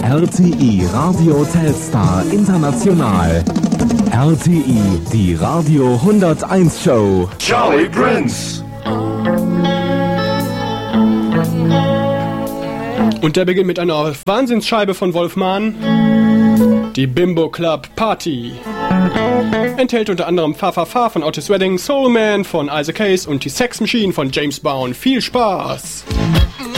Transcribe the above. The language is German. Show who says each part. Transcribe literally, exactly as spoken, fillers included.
Speaker 1: R T I Radio Telstar International. R T I, die Radio hunderteins Show.
Speaker 2: Charlie Prince.
Speaker 3: Und der beginnt mit einer Wahnsinnsscheibe von Wolfman. Die Bimbo Club Party. Enthält unter anderem Fa Fa Fa von Otis Redding, Soul Man von Isaac Hayes und die Sex Machine von James Brown. Viel Spaß!